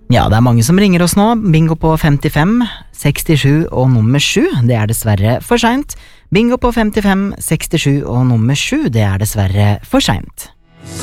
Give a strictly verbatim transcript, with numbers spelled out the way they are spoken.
Ja, det er mange som ringer oss nå. Bingo på femtifem, sekstisju og nummer sju, det er dessverre for sent. Bingo på femtifem, sekstisju og nummer sju, det er dessverre for sent.